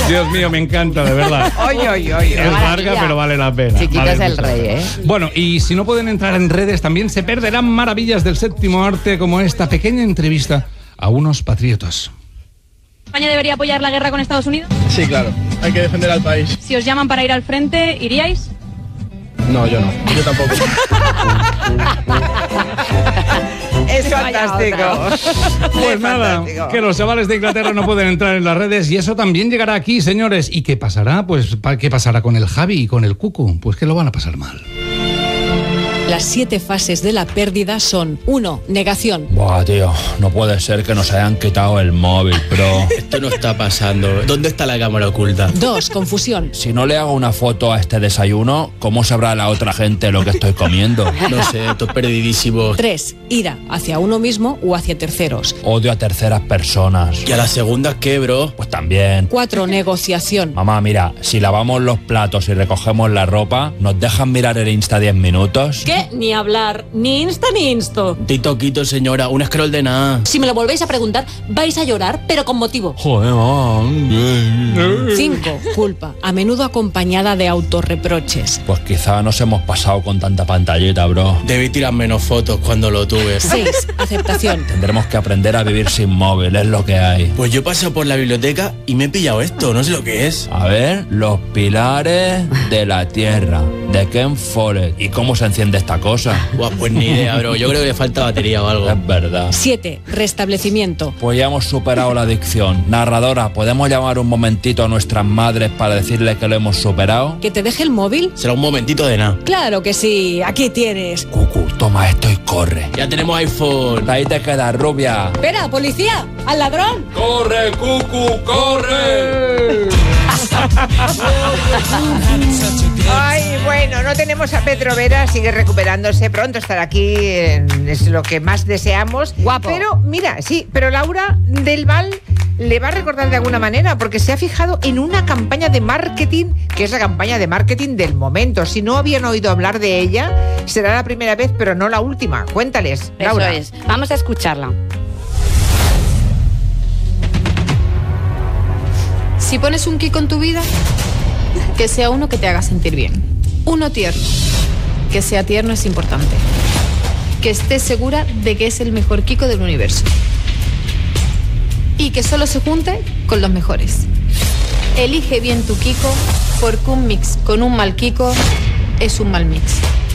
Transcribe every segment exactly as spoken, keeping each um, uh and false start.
Dios mío, me encanta, de verdad. Oye, oye, oye. Es larga, pero vale la pena. Chiquito vale es el rey, ¿eh? Bueno, y si no pueden entrar en redes, también se perderán maravillas del séptimo arte, como esta pequeña entrevista a unos patriotas. ¿España debería apoyar la guerra con Estados Unidos? Sí, claro. Hay que defender al país. Si os llaman para ir al frente, ¿iríais? No, yo no. Yo tampoco. Es fantástico. Pues Es nada, fantástico. que los chavales de Inglaterra no pueden entrar en las redes y eso también llegará aquí, señores. ¿Y qué pasará? Pues, ¿qué pasará con el Javi y con el Cucu? Pues que lo van a pasar mal. Las siete fases de la pérdida son: uno. Negación. Buah, tío, no puede ser que nos hayan quitado el móvil, bro. Esto no está pasando. ¿Dónde está la cámara oculta? dos. Confusión. Si no le hago una foto a este desayuno, ¿cómo sabrá la otra gente lo que estoy comiendo? No sé, esto es perdidísimo. tres. Ira, hacia uno mismo o hacia terceros. Odio a terceras personas. ¿Y a la segunda qué, bro? Pues también. cuatro. Negociación. Mamá, mira, si lavamos los platos y recogemos la ropa, ¿nos dejan mirar el Insta diez minutos? ¿Qué? Ni hablar, ni insta ni insto. Tito Quito, señora, un scroll de nada. Si me lo volvéis a preguntar, vais a llorar, pero con motivo. Joder, mamá. cinco. Culpa, a menudo acompañada de autorreproches. Pues quizá nos hemos pasado con tanta pantallita, bro. Debí tirar menos fotos cuando lo tuve. seis. Aceptación. Tendremos que aprender a vivir sin móvil, es lo que hay. Pues yo he pasado por la biblioteca y me he pillado esto, no sé lo que es. A ver, los pilares de la tierra, de Ken Follett. ¿Y cómo se enciende esta cosa? Buah, pues ni idea, bro. Yo creo que le falta batería o algo. Es verdad. siete. Restablecimiento. Pues ya hemos superado la adicción. Narradora, ¿podemos llamar un momentito a nuestras madres para decirles que lo hemos superado? ¿Que te deje el móvil? Será un momentito de nada. Claro que sí, aquí tienes. Cucu, toma esto y corre. Ya tenemos iPhone. Ahí te quedas, rubia. Espera, policía, al ladrón. ¡Corre, Cucu, corre! Ay, bueno, no tenemos a Pedro Vera, sigue recuperándose, pronto estará aquí, eh, es lo que más deseamos. Guapo. Pero, mira, sí, pero Laura del Val le va a recordar de alguna manera, porque se ha fijado en una campaña de marketing, que es la campaña de marketing del momento. Si no habían oído hablar de ella, será la primera vez, pero no la última. Cuéntales, Laura. Eso es, vamos a escucharla. Si pones un Kiko en tu vida, que sea uno que te haga sentir bien. Uno tierno. Que sea tierno es importante. Que estés segura de que es el mejor Kiko del universo. Y que solo se junte con los mejores. Elige bien tu Kiko, porque un mix con un mal Kiko es un mal mix.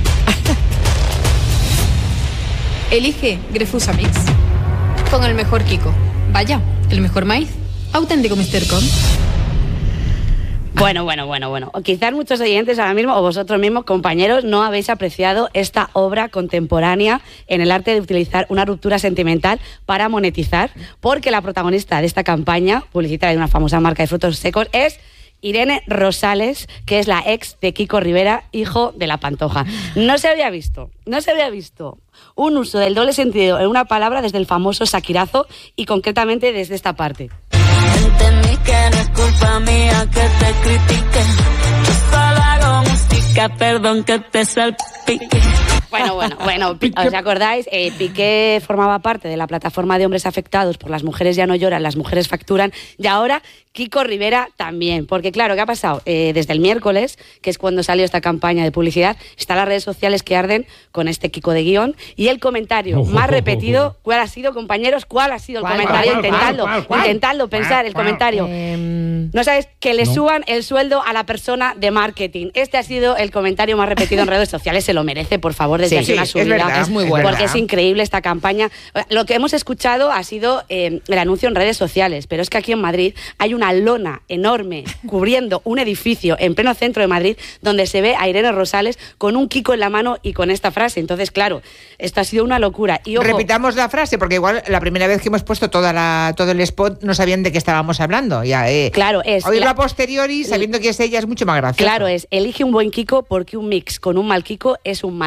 Elige Grefusa Mix con el mejor Kiko. Vaya, el mejor maíz. Auténtico mister Con. Bueno, bueno, bueno, bueno. O quizás muchos oyentes ahora mismo, o vosotros mismos, compañeros, no habéis apreciado esta obra contemporánea en el arte de utilizar una ruptura sentimental para monetizar, porque la protagonista de esta campaña publicitaria de una famosa marca de frutos secos es Irene Rosales, que es la ex de Kiko Rivera, hijo de la Pantoja. No se había visto, no se había visto un uso del doble sentido en una palabra desde el famoso Shakirazo y concretamente desde esta parte. Entendí que no es culpa mía que te critique. Yo solo hago música, perdón que te salpique. Bueno, bueno, bueno, ¿os acordáis? Eh, Piqué formaba parte de la plataforma de hombres afectados por Las mujeres ya no lloran, las mujeres facturan, y ahora Kiko Rivera también, porque claro, ¿qué ha pasado? Eh, desde el miércoles, que es cuando salió esta campaña de publicidad, están las redes sociales que arden con este Kiko de guión, y el comentario más repetido, ¿cuál ha sido, compañeros? ¿Cuál ha sido el ¿Cuál, comentario? cuál, intentadlo, cuál, cuál, intentadlo pensar el comentario. Eh, No sabes, que le No. suban el sueldo a la persona de marketing. Este ha sido el comentario más repetido en redes sociales, se lo merece, por favor, desde Sí, aquí sí, una es subida. verdad, es muy es bueno. Porque verdad. es increíble esta campaña. Lo que hemos escuchado ha sido eh, el anuncio en redes sociales, pero es que aquí en Madrid hay una lona enorme cubriendo un edificio en pleno centro de Madrid donde se ve a Irene Rosales con un Kiko en la mano y con esta frase. Entonces, claro, esto ha sido una locura. Y ojo, Repitamos la frase, porque igual la primera vez que hemos puesto toda la, todo el spot no sabían de qué estábamos hablando. Ya, eh. claro, es... Oírlo la- a posteriori, sabiendo que es ella, es mucho más gracioso. Claro, es, elige un buen Kiko porque un mix con un mal Kiko es un mal mix.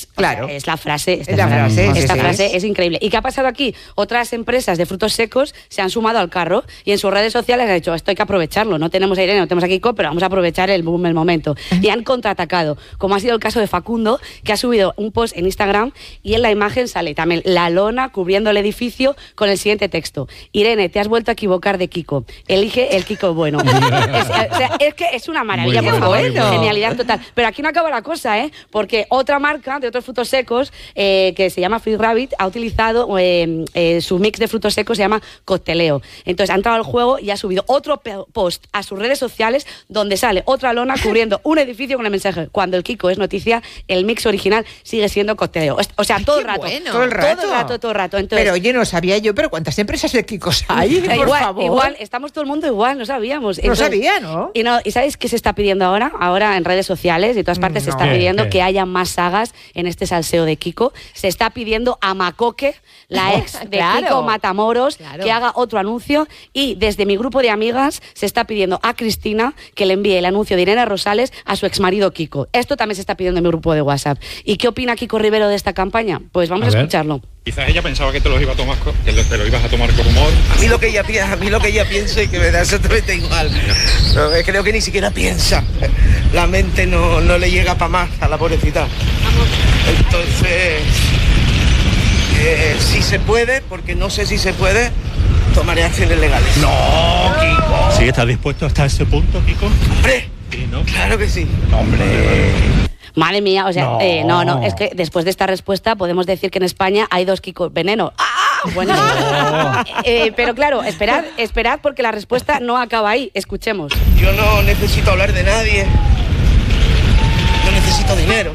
mix. O Claro. sea, es la frase. Esta Es la frase, frase, esta sí, frase sí. es increíble. ¿Y qué ha pasado aquí? Otras empresas de frutos secos se han sumado al carro y en sus redes sociales han dicho, esto hay que aprovecharlo. No tenemos a Irene, no tenemos a Kiko, pero vamos a aprovechar el boom, el momento. Y han contraatacado, como ha sido el caso de Facundo, que ha subido un post en Instagram y en la imagen sale también la lona cubriendo el edificio con el siguiente texto. Irene, te has vuelto a equivocar de Kiko. Elige el Kiko bueno. es, o sea, es que es una maravilla, Muy por bueno, favor. muy bueno. Genialidad total. Pero aquí no acaba la cosa, ¿eh? Porque otra marca de otros frutos secos, eh, que se llama Free Rabbit, ha utilizado eh, eh, su mix de frutos secos, se llama Cocteleo. Entonces ha entrado al juego y ha subido otro post a sus redes sociales donde sale otra lona cubriendo un edificio con el mensaje: cuando el Kiko es noticia, el mix original sigue siendo Cocteleo. O sea, todo el rato. Bueno. Todo el rato. Todo el rato, todo el rato. Entonces, Pero oye, no sabía yo, pero ¿cuántas empresas de Kikos hay? Por igual, favor. igual, estamos todo el mundo igual, no sabíamos. No sabía, ¿no? Y, no, ¿y sabéis qué se está pidiendo ahora? Ahora en redes sociales y todas partes se No. está ¿Qué? pidiendo ¿Qué? que haya más sagas en este salseo de Kiko. Se está pidiendo a Macoque, la ex de Claro. Kiko Matamoros, Claro. que haga otro anuncio. Y desde mi grupo de amigas se está pidiendo a Cristina que le envíe el anuncio de Irene Rosales a su exmarido Kiko. Esto también se está pidiendo en mi grupo de WhatsApp. ¿Y qué opina Kiko Rivero de esta campaña? Pues vamos A a, ver. escucharlo. Quizás ella pensaba que te lo iba a tomar, co- que lo- te lo ibas a tomar con humor. A mí lo que ella piensa, a mí lo que ella piensa y que me da exactamente igual. No, eh, creo que ni siquiera piensa. La mente no, no le llega para más a la pobrecita. Entonces, eh, si se puede, porque no sé si se puede, tomaré acciones legales. No, Kiko. ¿Sí estás dispuesto hasta ese punto, Kiko? ¡Hombre! Sí, ¿no? Claro que sí. Hombre. Madre mía, o sea, No. eh, no, no, es que después de esta respuesta podemos decir que en España hay dos Kiko Veneno. ¡Ah! Bueno, eh, pero claro, esperad, esperad porque la respuesta no acaba ahí. Escuchemos. Yo no necesito hablar de nadie. No necesito dinero.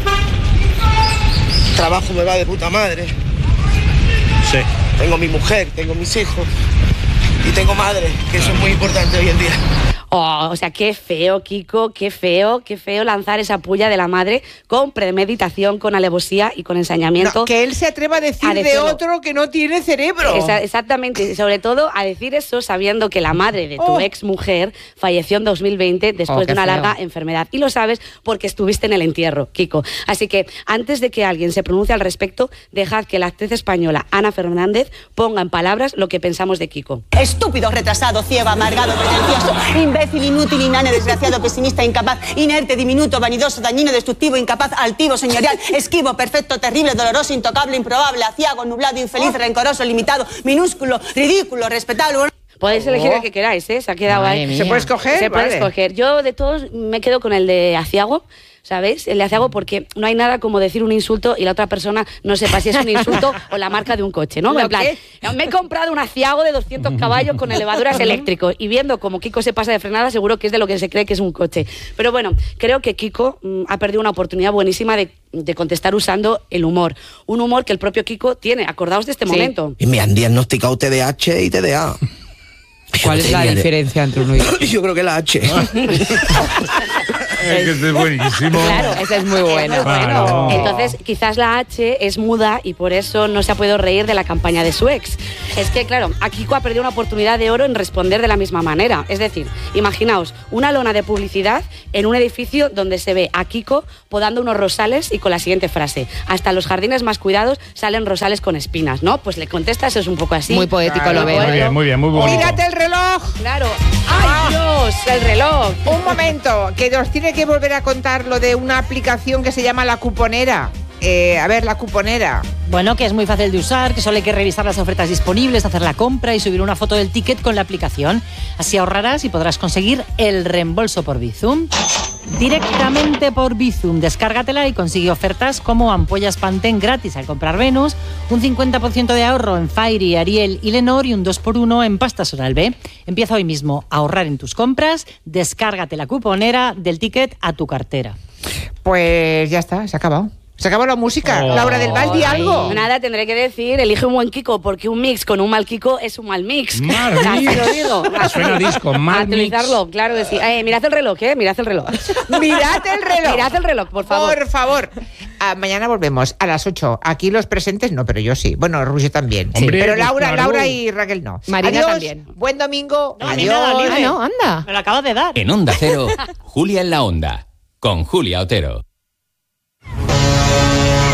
Trabajo me va de puta madre. Sí. Tengo mi mujer, tengo mis hijos y tengo madre, que eso es muy importante hoy en día. Oh, o sea, qué feo, Kiko, qué feo, qué feo lanzar esa puya de la madre con premeditación, con alevosía y con ensañamiento. No, que él se atreva a decir A de decirlo. otro que no tiene cerebro. Esa- exactamente, y sobre todo a decir eso sabiendo que la madre de tu Oh. ex mujer falleció en dos mil veinte después Oh, de qué una feo. larga enfermedad. Y lo sabes porque estuviste en el entierro, Kiko. Así que antes de que alguien se pronuncie al respecto, dejad que la actriz española Ana Fernández ponga en palabras lo que pensamos de Kiko. Estúpido, retrasado, ciego, amargado, pretencioso, imbécil, inútil, inane, desgraciado, pesimista, incapaz, inerte, diminuto, vanidoso, dañino, destructivo, incapaz, altivo, señorial, esquivo, perfecto, terrible, doloroso, intocable, improbable, aciago, nublado, infeliz, rencoroso, limitado, minúsculo, ridículo, respetable. Podéis elegir el que queráis, ¿eh? Se ha quedado Madre ahí. mía. ¿Se puede escoger? Se puede Vale. escoger. Yo de todos me quedo con el de aciago. ¿Sabéis? El de aciago porque no hay nada como decir un insulto y la otra persona no sepa si es un insulto o la marca de un coche, ¿no? ¿Lo En plan, qué? me he comprado un aciago de doscientos caballos con elevadoras eléctricos y viendo cómo Kiko se pasa de frenada seguro que es de lo que se cree que es un coche. Pero bueno, creo que Kiko mm, ha perdido una oportunidad buenísima de, de contestar usando el humor. Un humor que el propio Kiko tiene. Acordaos de este Sí. momento. Y me han diagnosticado T D A H y T D A. ¿Cuál es la diferencia entre uno y otro? Yo creo que la H. Es que este es buenísimo. Claro, Ese es muy bueno. Es muy bueno. Claro. Entonces, quizás la H es muda y por eso no se ha podido reír de la campaña de su ex. Es que, claro, a Kiko ha perdido una oportunidad de oro en responder de la misma manera. Es decir, imaginaos una lona de publicidad en un edificio donde se ve a Kiko podando unos rosales y con la siguiente frase: hasta los jardines más cuidados salen rosales con espinas, ¿no? Pues le contestas, es un poco así. Muy poético Claro, lo veo. Muy bien, muy bien, muy bonito. ¡Mírate el reloj! Claro. ¡Ay, Dios! El reloj. Un momento, que nos tiene que volver a contar lo de una aplicación que se llama La Cuponera. Eh, a ver, La Cuponera. Bueno, que es muy fácil de usar, que solo hay que revisar las ofertas disponibles, hacer la compra y subir una foto del ticket con la aplicación. Así ahorrarás y podrás conseguir el reembolso por Bizum. Directamente por Bizum, descárgatela y consigue ofertas como ampollas Pantene gratis al comprar Venus, un cincuenta por ciento de ahorro en Fairy, Ariel y Lenor y un dos por uno en pastas Oral-B. Empieza hoy mismo a ahorrar en tus compras, descárgate La Cuponera del ticket a tu cartera. Pues ya está, se ha acabado. Se acabó la música. Oh. Laura del Val, di algo. Nada, tendré que decir, elige un buen Kiko, porque un mix con un mal Kiko es un mal mix. Mal Así mix. lo digo. Suena a disco, mal A utilizarlo, claro que sí. Eh, mirad el reloj, ¿eh? Mirad el reloj. Mirad el reloj. Mirad el reloj, por favor. Por favor. Ah, mañana volvemos a las ocho. Aquí los presentes no, pero yo sí. Bueno, Rusia también. Sí. Hombre, Pero pues Laura, claro. Laura y Raquel no. Marina Adiós. también. Buen domingo. No, ni Adiós. nada, libre. Ah, no, anda. Me lo acabas de dar. En Onda Cero, Julia en la Onda, con Julia Otero.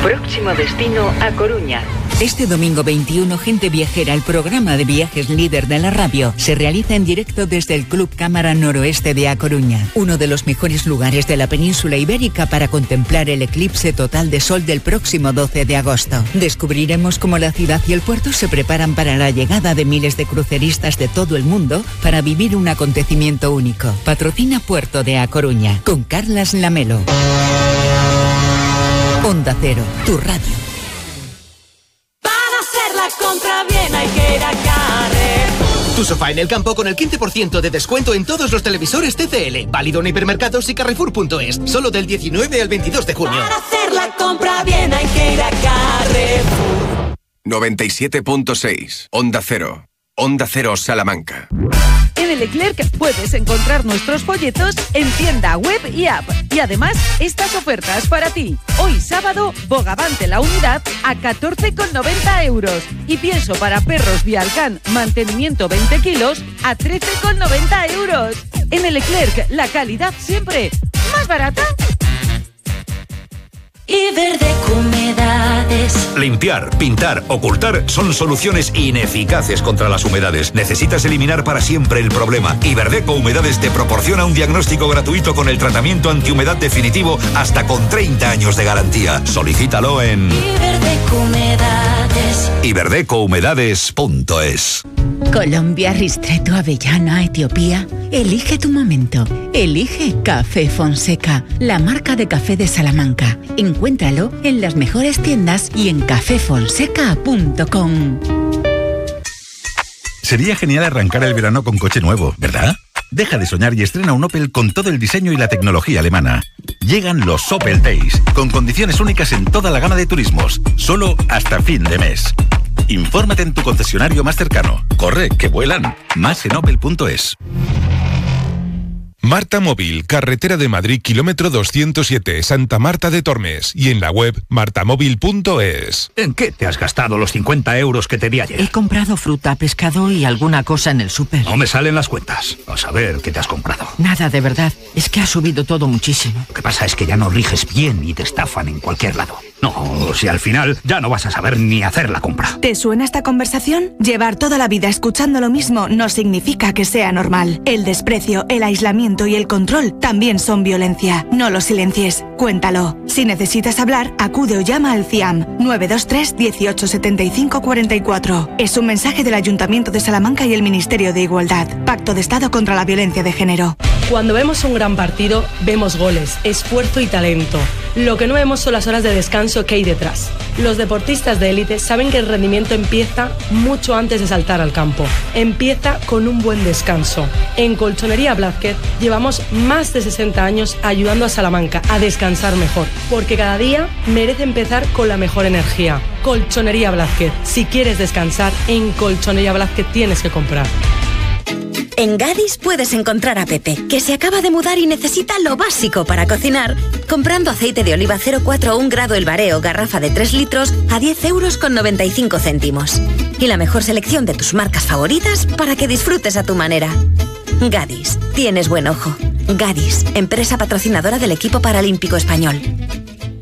Próximo destino A Coruña. Este domingo veintiuno, Gente Viajera, el programa de viajes líder de la radio, se realiza en directo desde el Club Cámara Noroeste de A Coruña, uno de los mejores lugares de la península ibérica para contemplar el eclipse total de sol del próximo doce de agosto. Descubriremos cómo la ciudad y el puerto se preparan para la llegada de miles de cruceristas de todo el mundo para vivir un acontecimiento único. Patrocina Puerto de A Coruña, con Carlas Lamelo. Onda Cero, tu radio. La compra bien hay que ir a Carrefour. Tu sofá en el campo con el quince por ciento de descuento en todos los televisores T C L. Válido en hipermercados y Carrefour punto es. Solo del diecinueve al veintidós de junio. Para hacer la compra bien hay que ir a Carrefour. noventa y siete punto seis. Onda Cero. Onda Cero Salamanca. En el Leclerc puedes encontrar nuestros folletos en tienda web y app. Y además, estas ofertas para ti. Hoy sábado, Bogavante la unidad a catorce con noventa euros. Y pienso para perros Vialcan, mantenimiento veinte kilos a trece con noventa euros. En el Leclerc, la calidad siempre más barata. Iberdeco Humedades. Limpiar, pintar, ocultar son soluciones ineficaces contra las humedades. Necesitas eliminar para siempre el problema. Iberdeco Humedades te proporciona un diagnóstico gratuito con el tratamiento antihumedad definitivo hasta con treinta años de garantía. Solicítalo en Iberdeco Humedades. iberdeco humedades punto es. Colombia, Ristretto, Avellana, Etiopía. Elige tu momento. Elige Café Fonseca, la marca de café de Salamanca. Encuéntralo en las mejores tiendas y en café fonseca punto com. Sería genial arrancar el verano con coche nuevo, ¿verdad? Deja de soñar y estrena un Opel con todo el diseño y la tecnología alemana. Llegan los Opel Days, con condiciones únicas en toda la gama de turismos, solo hasta fin de mes. Infórmate en tu concesionario más cercano. Corre, que vuelan. Más en opel punto es. Marta Móvil, carretera de Madrid, kilómetro doscientos siete, Santa Marta de Tormes. Y en la web martamóvil punto es. ¿En qué te has gastado los cincuenta euros que te di ayer? He comprado fruta, pescado y alguna cosa en el súper. No me salen las cuentas. A saber qué te has comprado. Nada, de verdad. Es que ha subido todo muchísimo. Lo que pasa es que ya no riges bien y te estafan en cualquier lado. No, si al final ya no vas a saber ni hacer la compra. ¿Te suena esta conversación? Llevar toda la vida escuchando lo mismo no significa que sea normal. El desprecio, el aislamiento y el control también son violencia. No lo silencies, cuéntalo. Si necesitas hablar, acude o llama al C I A M nueve dos tres, dieciocho setenta y cinco cuarenta y cuatro. Es un mensaje del Ayuntamiento de Salamanca y el Ministerio de Igualdad. Pacto de Estado contra la Violencia de Género. Cuando vemos un gran partido, vemos goles, esfuerzo y talento. Lo que no vemos son las horas de descanso que hay detrás. Los deportistas de élite saben que el rendimiento empieza mucho antes de saltar al campo. Empieza con un buen descanso. En Colchonería Blázquez llevamos más de sesenta años ayudando a Salamanca a descansar mejor, porque cada día merece empezar con la mejor energía. Colchonería Blázquez. Si quieres descansar, en Colchonería Blázquez tienes que comprar. En Gadis puedes encontrar a Pepe, que se acaba de mudar y necesita lo básico para cocinar, comprando aceite de oliva cero cuatro a un grado el bareo, garrafa de tres litros a diez euros con noventa y cinco céntimos. Y la mejor selección de tus marcas favoritas para que disfrutes a tu manera. Gadis, tienes buen ojo. Gadis, empresa patrocinadora del equipo paralímpico español.